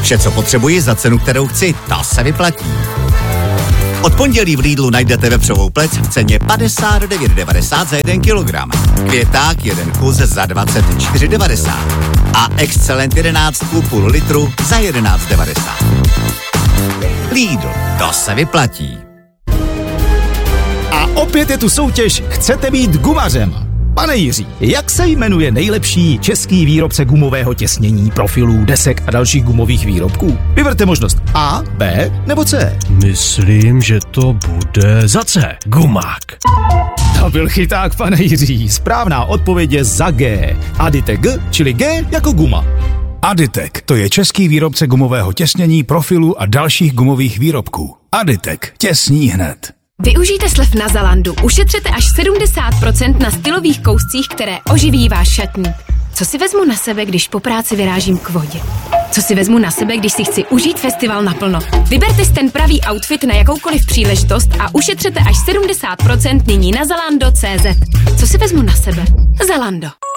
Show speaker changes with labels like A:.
A: Vše, co potřebuji za cenu, kterou chci, to se vyplatí. Od pondělí v Lidlu najdete vepřovou plec v ceně 59,90 za 1 kilogram. Květák 1 kus za 24,90 a Excellent 11,5 litru za 11,90. Lidl, to se vyplatí.
B: A opět je tu soutěž Chcete být gumařem. Pane Jiří, jak se jmenuje nejlepší český výrobce gumového těsnění, profilů, desek a dalších gumových výrobků? Vyberte možnost A, B nebo C.
C: Myslím, že to bude za C. Gumák.
B: To byl chyták, pane Jiří. Správná odpověď je za G. Aditek G, čili G jako guma.
D: Aditek, to je český výrobce gumového těsnění, profilů a dalších gumových výrobků. Aditek, těsní hned.
E: Využijte slev na Zalandu. Ušetřete až 70% na stylových kouscích, které oživí váš šatník. Co si vezmu na sebe, když po práci vyrážím k vodě? Co si vezmu na sebe, když si chci užít festival naplno? Vyberte si ten pravý outfit na jakoukoliv příležitost a ušetřete až 70% nyní na zalando.cz. Co si vezmu na sebe? Zalando.